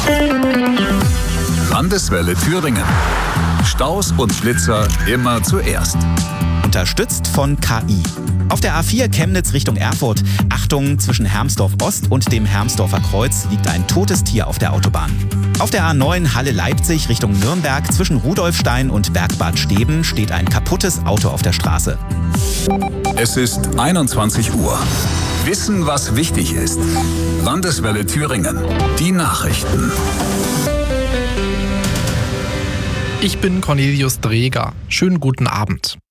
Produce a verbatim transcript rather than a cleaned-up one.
Landeswelle Thüringen. Staus und Blitzer immer zuerst. Unterstützt von K I. Auf der A vier Chemnitz Richtung Erfurt. Achtung, zwischen Hermsdorf Ost und dem Hermsdorfer Kreuz liegt ein totes Tier auf der Autobahn. Auf der A neun Halle Leipzig Richtung Nürnberg zwischen Rudolfstein und Bergbad Steben steht ein kaputtes Auto auf der Straße. Es ist einundzwanzig Uhr. Wissen, was wichtig ist. Landeswelle Thüringen. Die Nachrichten. Ich bin Cornelius Dreger. Schönen guten Abend.